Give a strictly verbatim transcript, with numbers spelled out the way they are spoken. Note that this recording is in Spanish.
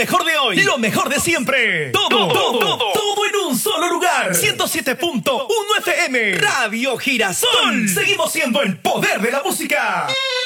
mejor de hoy, lo mejor de siempre. Todo, todo, todo, todo, todo en un solo lugar. ciento siete punto uno F M. Radio Girasol. Seguimos siendo el poder de la música.